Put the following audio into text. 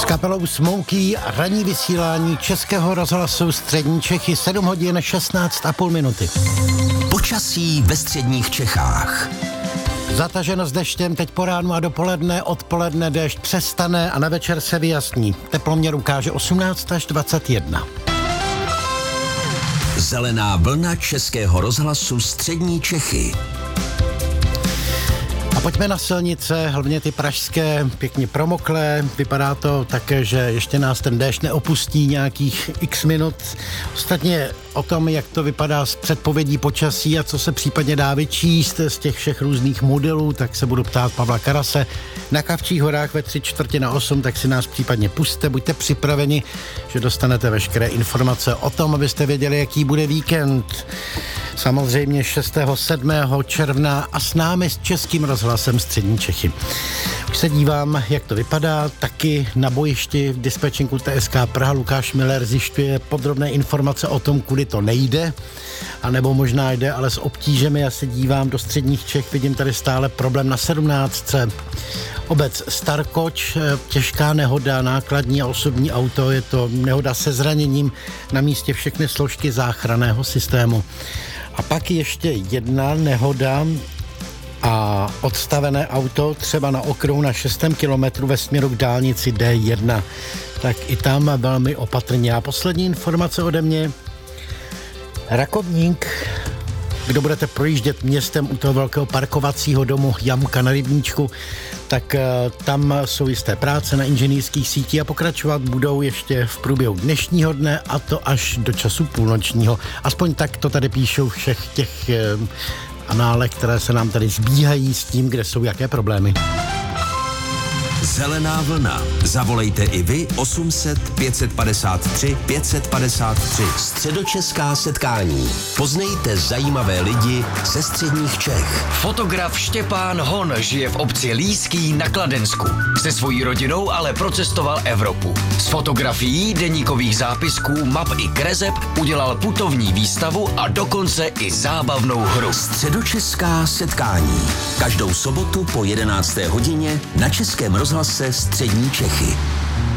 S kapelou Smokey ranní vysílání Českého rozhlasu Střední Čechy 7 hodin 16,5 minuty. Počasí ve středních Čechách. Zataženo s deštěm teď po ránu a dopoledne, odpoledne déšť přestane a na večer se vyjasní. Teploměr ukáže 18 až 21. Zelená vlna Českého rozhlasu Střední Čechy. A pojďme na silnice, hlavně ty pražské, pěkně promoklé. Vypadá to také, že ještě nás ten déšť neopustí nějakých x minut. Ostatně o tom, jak to vypadá s předpovědí počasí a co se případně dá vyčíst z těch všech různých modelů, tak se budu ptát Pavla Karase. Na Kavčích horách ve 7:45, tak si nás případně pusťte, buďte připraveni, že dostanete veškeré informace o tom, abyste věděli, jaký bude víkend. Samozřejmě 6. 7. června a s námi s Českým rozhlasem Střední Čechy. Už se dívám, jak to vypadá, taky na bojišti v dispečinku TSK Praha Lukáš Miller zjišťuje podrobné informace o tom, kudy to nejde, anebo možná jde, ale s obtížemi. Já se dívám do středních Čech, vidím tady stále problém na 17. Obec Starkoč, těžká nehoda, nákladní a osobní auto, je to nehoda se zraněním, na místě všechny složky záchranného systému. A pak ještě jedna nehoda a odstavené auto třeba na okruhu na 6. kilometru ve směru k dálnici D1. Tak i tam velmi opatrně. A poslední informace ode mě. Rakovník, kdo budete projíždět městem u toho velkého parkovacího domu Jamka na Rybníčku, tak tam jsou jisté práce na inženýrských sítích a pokračovat budou ještě v průběhu dnešního dne, a to až do času půlnočního. Aspoň tak to tady píšou všech těch análech, které se nám tady zbíhají s tím, kde jsou jaké problémy. Zelená vlna. Zavolejte i vy 800 553 553. Středočeská setkání. Poznejte zajímavé lidi ze středních Čech. Fotograf Štěpán Hon žije v obci Líský na Kladensku. Se svojí rodinou ale procestoval Evropu. Z fotografií, deníkových zápisků, map i kreseb udělal putovní výstavu a dokonce i zábavnou hru. Středočeská setkání. Každou sobotu po 11. hodině na Českém rozhlase Střední Čechy.